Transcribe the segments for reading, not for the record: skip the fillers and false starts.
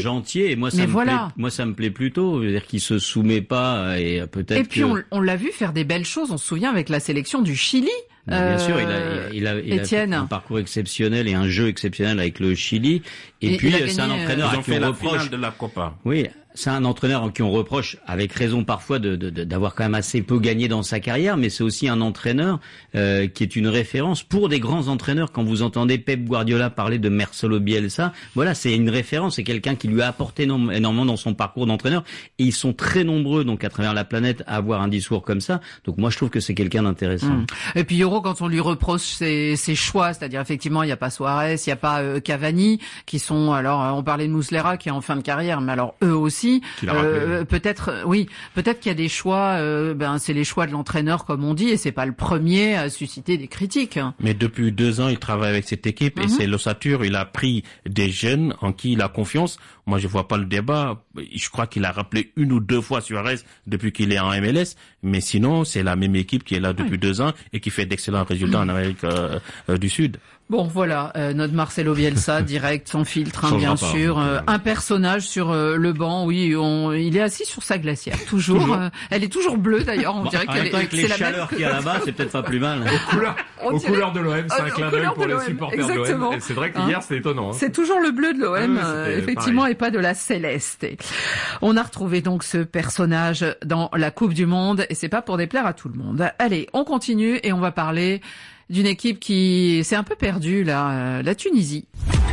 entier. Et moi, ça me plaît plutôt. C'est-à-dire qu'il se soumet pas et peut-être. Et puis on l'a vu faire des belles choses. On se souvient avec la sélection du Chili. Bien sûr, il a fait un parcours exceptionnel et un jeu exceptionnel avec le Chili. Et puis c'est un entraîneur à qui on reproche de la Copa. Oui. C'est un entraîneur à qui on reproche, avec raison parfois, d'avoir quand même assez peu gagné dans sa carrière, mais c'est aussi un entraîneur qui est une référence pour des grands entraîneurs. Quand vous entendez Pep Guardiola parler de Marcelo Bielsa, voilà, c'est une référence, c'est quelqu'un qui lui a apporté énormément dans son parcours d'entraîneur. Et ils sont très nombreux, donc à travers la planète, à avoir un discours comme ça. Donc moi, je trouve que c'est quelqu'un d'intéressant. Et puis Yoro, quand on lui reproche ses choix, c'est-à-dire effectivement, il n'y a pas Suarez, il n'y a pas Cavani, qui sont, alors on parlait de Muslera qui est en fin de carrière, mais alors eux aussi. Peut-être qu'il y a des choix, c'est les choix de l'entraîneur comme on dit, et c'est pas le premier à susciter des critiques. Mais depuis 2 ans, il travaille avec cette équipe et c'est l'ossature. Il a pris des jeunes en qui il a confiance. Moi, je vois pas le débat. Je crois qu'il a rappelé 1 ou 2 fois Suarez depuis qu'il est en MLS. Mais sinon, c'est la même équipe qui est là depuis 2 ans et qui fait d'excellents résultats en Amérique du Sud. Bon, voilà, notre Marcelo Bielsa, direct, sans filtre, bien sûr. Un personnage sur le banc, oui, il est assis sur sa glacière, toujours. Elle est toujours bleue, d'ailleurs, on dirait qu'elle est avec les chaleurs qu'il y a là-bas, c'est peut-être pas plus mal. Aux couleurs de l'OM, c'est un clin d'œil pour les supporters de l'OM. Et c'est vrai qu'hier, c'était étonnant. C'est toujours le bleu de l'OM, effectivement, pareil. Et pas de la céleste. On a retrouvé donc ce personnage dans la Coupe du Monde, et c'est pas pour déplaire à tout le monde. Allez, on continue et on va parler d'une équipe qui s'est un peu perdue, là, la Tunisie.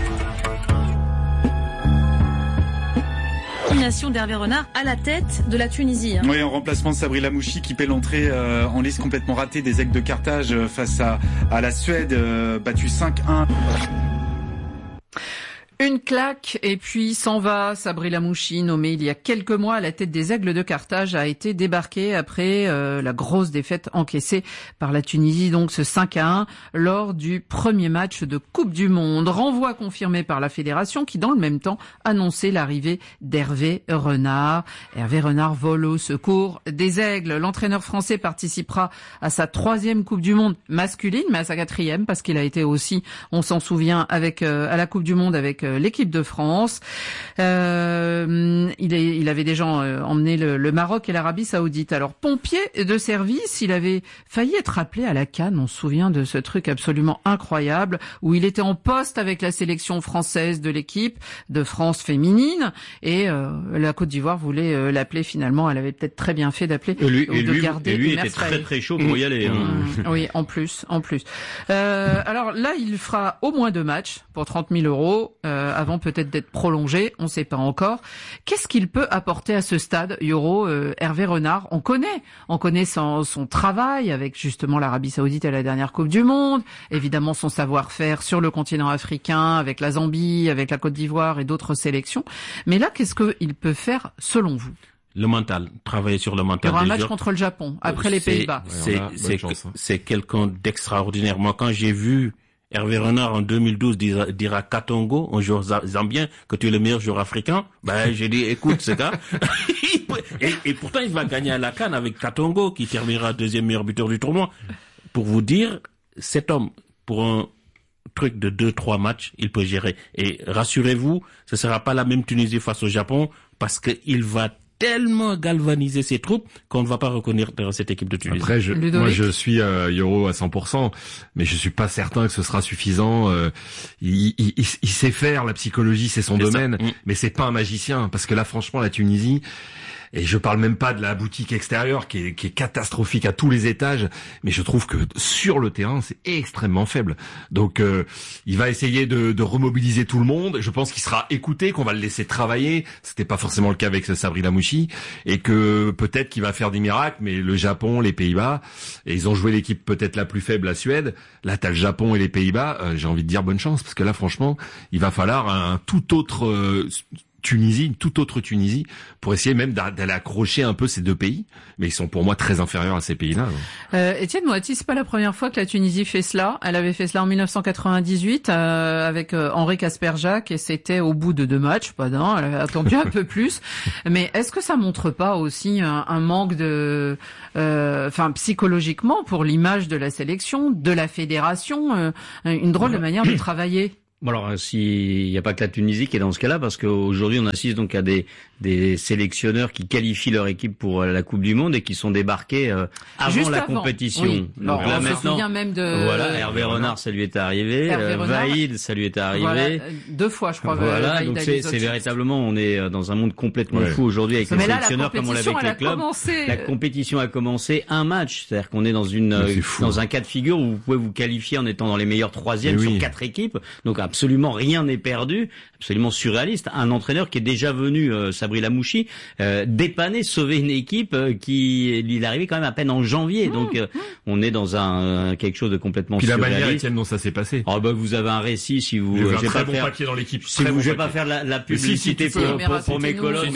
Nomination d'Hervé Renard à la tête de la Tunisie. Oui, en remplacement de Sabri Lamouchi qui paie l'entrée en liste complètement ratée des Aigles de Carthage face à la Suède, battue 5-1. Une claque et puis s'en va. Sabri Lamouchi, nommé il y a quelques mois à la tête des Aigles de Carthage, a été débarqué après la grosse défaite encaissée par la Tunisie, donc ce 5-1 lors du premier match de Coupe du Monde. Renvoi confirmé par la fédération qui, dans le même temps, annonçait l'arrivée d'Hervé Renard. Hervé Renard vole au secours des Aigles. L'entraîneur français participera à sa 3e Coupe du Monde masculine, mais à sa 4e parce qu'il a été aussi, on s'en souvient, avec à la Coupe du Monde avec l'équipe de France. Il avait déjà emmené le Maroc et l'Arabie Saoudite. Alors, pompier de service, il avait failli être appelé à la CAN. On se souvient de ce truc absolument incroyable où il était en poste avec la sélection française de l'équipe de France féminine et la Côte d'Ivoire voulait l'appeler finalement. Elle avait peut-être très bien fait d'appeler et lui était très très chaud pour y aller. Oui, en plus. Alors là, il fera au moins 2 matchs pour 30 000 euros. Avant peut-être d'être prolongé, on ne sait pas encore. Qu'est-ce qu'il peut apporter à ce stade, Yoro, Hervé Renard? On connaît son travail avec justement l'Arabie Saoudite à la dernière Coupe du Monde, évidemment son savoir-faire sur le continent africain, avec la Zambie, avec la Côte d'Ivoire et d'autres sélections. Mais là, qu'est-ce qu'il peut faire selon vous? Le mental, travailler sur le mental. Il y aura un match contre le Japon, après les Pays-Bas. C'est quelqu'un d'extraordinaire. Moi, quand j'ai vu Hervé Renard en 2012 dire à Katongo, un joueur zambien, que tu es le meilleur joueur africain, j'ai dit, écoute, ce gars, et pourtant il va gagner à la CAN avec Katongo, qui terminera 2e meilleur buteur du tournoi. Pour vous dire, cet homme, pour un truc de 2-3 matchs, il peut gérer. Et rassurez-vous, ce sera pas la même Tunisie face au Japon, parce qu'il va tellement galvaniser ses troupes qu'on ne va pas reconnaître cette équipe de Tunisie. Après, moi je suis Yoro à 100%, mais je suis pas certain que ce sera suffisant. Il sait faire, la psychologie c'est son domaine, mais c'est pas un magicien, parce que là franchement la Tunisie, et je parle même pas de la boutique extérieure qui est catastrophique à tous les étages, mais je trouve que sur le terrain, c'est extrêmement faible. Donc il va essayer de remobiliser tout le monde. Je pense qu'il sera écouté, qu'on va le laisser travailler. C'était pas forcément le cas avec ce Sabri Lamouchi, et que peut-être qu'il va faire des miracles, mais le Japon, les Pays-Bas, et ils ont joué l'équipe peut-être la plus faible, la Suède. Là, t'as le Japon et les Pays-Bas. J'ai envie de dire bonne chance, parce que là, franchement, il va falloir un tout autre Tunisie, une toute autre Tunisie, pour essayer même d'aller accrocher un peu ces 2 pays, mais ils sont pour moi très inférieurs à ces pays-là. Étienne Moati, c'est pas la première fois que la Tunisie fait cela. Elle avait fait cela en 1998 avec Henri Casperjac, et c'était au bout de 2 matchs, pas d'un. Elle avait attendu un peu plus. Mais est-ce que ça montre pas aussi un manque de, psychologiquement pour l'image de la sélection, de la fédération, une drôle de manière de travailler? Bon alors, s'il n'y a pas que la Tunisie qui est dans ce cas-là, parce qu'aujourd'hui on assiste donc à des sélectionneurs qui qualifient leur équipe pour la Coupe du Monde et qui sont débarqués avant la compétition. Oui. Donc là on maintenant, se souvient même de Hervé Renard, ça lui est arrivé. Vaïd, ça lui est arrivé. Voilà, 2 fois, je crois. Voilà, donc c'est véritablement, on est dans un monde complètement fou aujourd'hui avec les sélectionneurs comme on l'avait avec les clubs. La compétition a commencé, un match, c'est-à-dire qu'on est dans un cas de figure où vous pouvez vous qualifier en étant dans les meilleurs troisièmes sur 4 équipes. Donc absolument rien n'est perdu, absolument surréaliste. Un entraîneur qui est déjà venu, Sabri Lamouchi, dépanner, sauver une équipe il est arrivé quand même à peine en janvier. Donc on est dans quelque chose de complètement surréaliste. Puis la manière, Étienne, dont ça s'est passé. Oh vous avez un récit si vous. J'ai un très bon papier dans l'équipe. Si je vais pas faire la publicité pour mes colonnes,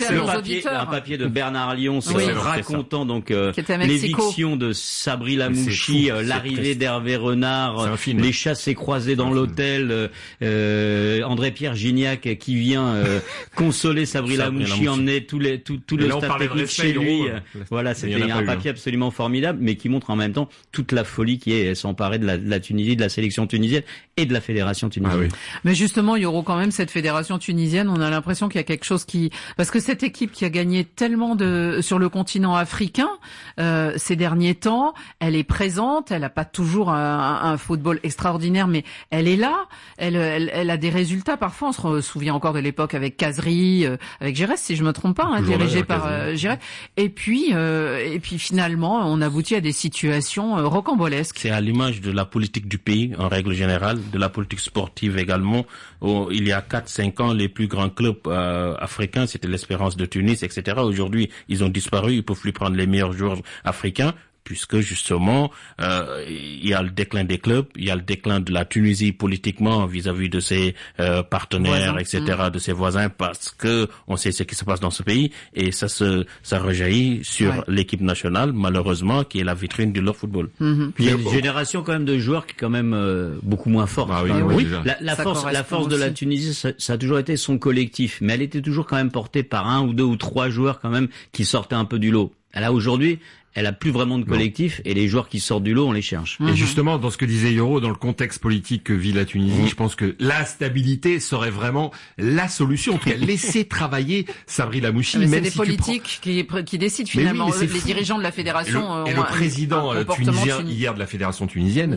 un papier de Bernard Lyon, racontant donc l'éviction de Sabri Lamouchi, l'arrivée d'Hervé Renard, les chasses et croisés dans l'hôtel, André-Pierre Gignac qui vient consoler Sabri Lamouchi, emmener tout le staff technique chez lui. Voilà, c'était un papier absolument formidable, mais qui montre en même temps toute la folie qui est s'emparer de la Tunisie, de la sélection tunisienne et de la fédération tunisienne. Mais justement, il y aura quand même cette fédération tunisienne, on a l'impression qu'il y a quelque chose parce que cette équipe qui a gagné tellement sur le continent africain ces derniers temps, elle est présente, elle n'a pas toujours un football extraordinaire, mais elle est là, elle a des résultats. Parfois, on se souvient encore de l'époque avec Kazri, avec Giresse, si je me trompe pas, dirigé par Giresse. Et puis finalement, on aboutit à des situations rocambolesques. C'est à l'image de la politique du pays, en règle générale, de la politique sportive également. Il y a 4-5 ans, les plus grands clubs africains, c'était l'Espérance de Tunis, etc. Aujourd'hui, ils ont disparu, ils peuvent plus prendre les meilleurs joueurs africains, puisque justement il y a le déclin des clubs, il y a le déclin de la Tunisie politiquement vis-à-vis de ses partenaires, etc., de ses voisins, parce que on sait ce qui se passe dans ce pays, et ça rejaillit sur l'équipe nationale, malheureusement, qui est la vitrine de leur football. Puis il y a une génération quand même de joueurs qui est quand même beaucoup moins forte. La force de la Tunisie, ça a toujours été son collectif, mais elle était toujours quand même portée par 1 ou 2 ou 3 joueurs quand même qui sortaient un peu du lot. Là aujourd'hui, elle a plus vraiment de collectif et les joueurs qui sortent du lot, on les cherche. Et justement, dans ce que disait Yoro, dans le contexte politique que vit la Tunisie, je pense que la stabilité serait vraiment la solution. En tout cas, laisser travailler Sabri Lamouchi. Mais c'est des politiques qui décident finalement. Les dirigeants de la fédération et le président tunisien hier de la fédération tunisienne,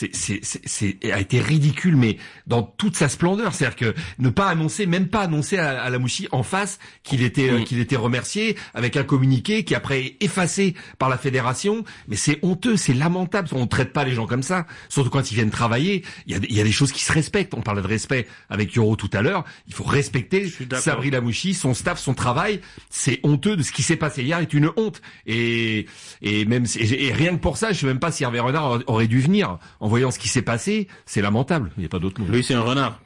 a été ridicule, mais dans toute sa splendeur. C'est-à-dire que même pas annoncer à Lamouchi en face qu'il était remercié avec un communiqué qui après est effacé par la fédération, mais c'est honteux, c'est lamentable. On ne traite pas les gens comme ça, surtout quand ils viennent travailler. Il y a des choses qui se respectent. On parlait de respect avec Yoro tout à l'heure. Il faut respecter Sabri Lamouchi, son staff, son travail. C'est honteux de ce qui s'est passé hier, est une honte. Et rien que pour ça, je sais même pas si Hervé Renard aurait dû venir. En voyant ce qui s'est passé, c'est lamentable. Il n'y a pas d'autre mot. Lui, c'est un renard.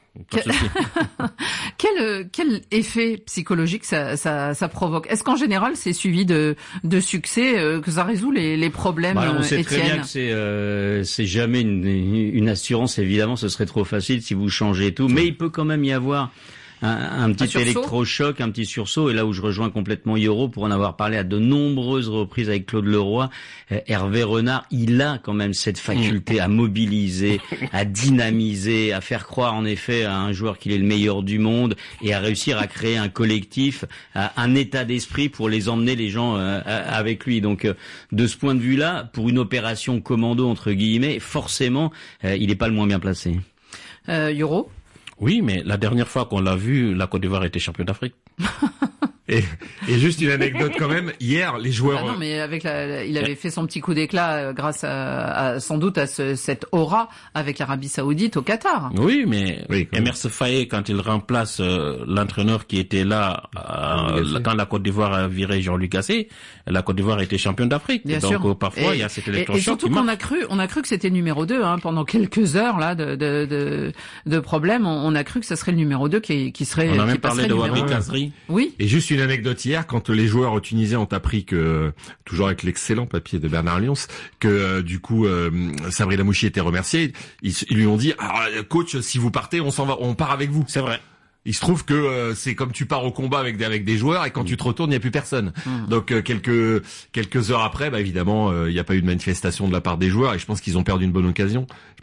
Quel effet psychologique ça provoque? Est-ce qu'en général c'est suivi de succès, que ça résout les problèmes? On sait très bien que c'est jamais une assurance, évidemment, ce serait trop facile si vous changez tout, mais il peut quand même y avoir un petit électrochoc, un petit sursaut, et là où je rejoins complètement Yoro pour en avoir parlé à de nombreuses reprises avec Claude Leroy, Hervé Renard, il a quand même cette faculté à mobiliser, à dynamiser, à faire croire en effet à un joueur qu'il est le meilleur du monde et à réussir à créer un collectif, un état d'esprit pour les emmener les gens avec lui. Donc de ce point de vue-là, pour une opération commando entre guillemets, forcément, il n'est pas le moins bien placé. Yoro? Oui, mais la dernière fois qu'on l'a vu, la Côte d'Ivoire était championne d'Afrique. Et juste une anecdote quand même, hier les joueurs... non, mais il avait fait son petit coup d'éclat grâce à sans doute à cette aura avec l'Arabie Saoudite au Qatar. Oui, mais Emer Faye, quand il remplace l'entraîneur qui était là quand la Côte d'Ivoire a viré Jean-Luc Gasset, la Côte d'Ivoire était championne d'Afrique. Bien donc sûr. Parfois il y a cet électrochoc. Et surtout qu'on a cru que c'était le numéro 2 pendant quelques heures là de problèmes. On a cru que ça serait le numéro 2 qui serait. On a même parlé de Wabi Kazri. Oui. Et juste une anecdote hier, quand les joueurs tunisiens ont appris que, toujours avec l'excellent papier de Bernard Lyons, que du coup Sabri Lamouchi était remercié, ils lui ont dit coach, si vous partez, on part avec vous. C'est vrai. Il se trouve que c'est comme tu pars au combat avec des joueurs et quand tu te retournes, il n'y a plus personne. Donc quelques heures après, évidemment, il n'y a pas eu de manifestation de la part des joueurs et je pense qu'ils ont perdu une bonne occasion. Je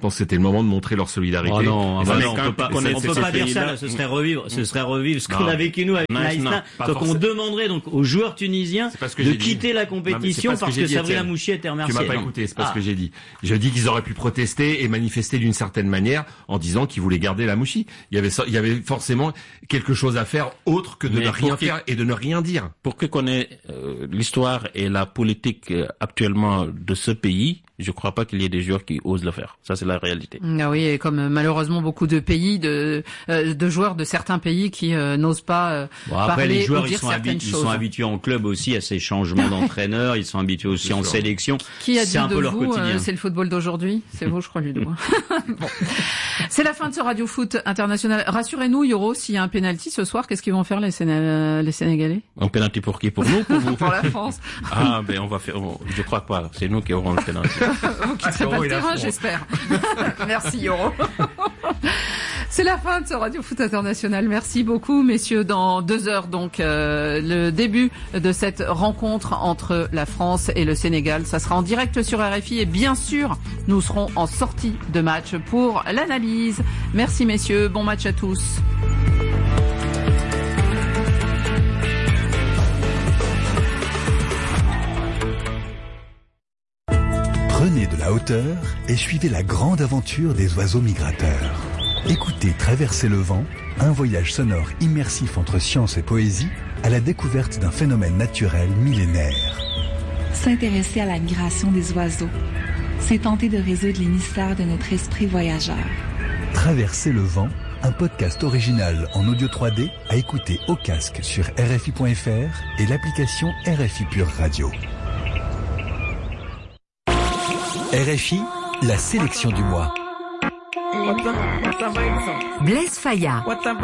pense que c'était le moment de montrer leur solidarité. Oh non, on peut pas dire ça, là, ce serait revivre ce qu'on a vécu nous avec Naïsna. Donc on demanderait donc aux joueurs tunisiens de quitter la compétition parce que Sabri Lamouchi était remercié. Tu m'as pas écouté, c'est pas ce que j'ai dit. Je dis qu'ils auraient pu protester et manifester d'une certaine manière en disant qu'ils voulaient garder Lamouchi. Il y avait forcément quelque chose à faire autre que de ne rien faire et de ne rien dire. Pour que connaît l'histoire et la politique actuellement de ce pays, je crois pas qu'il y ait des joueurs qui osent le faire. Ça, c'est la réalité. Ah oui, et comme malheureusement beaucoup de pays, de joueurs de certains pays qui n'osent pas après, parler les joueurs, ou dire certaines choses. Ils sont habitués en club aussi à ces changements d'entraîneurs. Ils sont habitués aussi en sélection. Qui a dit c'est un de peu vous, leur quotidien. C'est le football d'aujourd'hui. C'est vous, je crois, Ludo. Bon. C'est la fin de ce Radio Foot International. Rassurez-nous, Yoro, s'il y a un penalty ce soir, qu'est-ce qu'ils vont faire les Sénégalais? Un penalty pour qui? Pour nous? Pour vous? Pour la France. Ah, ben on va faire. Je crois pas. C'est nous qui aurons le penalty. Vous quitterez pas le terrain, j'espère. Merci, Yoro. C'est la fin de ce Radio Foot International. Merci beaucoup, messieurs. Dans 2 heures, donc, le début de cette rencontre entre la France et le Sénégal. Ça sera en direct sur RFI et bien sûr, nous serons en sortie de match pour l'analyse. Merci, messieurs. Bon match à tous. Prenez de la hauteur et suivez la grande aventure des oiseaux migrateurs. Écoutez Traverser le vent, un voyage sonore immersif entre science et poésie à la découverte d'un phénomène naturel millénaire. S'intéresser à la migration des oiseaux, c'est tenter de résoudre les mystères de notre esprit voyageur. Traverser le vent, un podcast original en audio 3D à écouter au casque sur RFI.fr et l'application RFI Pure Radio. RFI, la sélection du mois. Blaise Faya.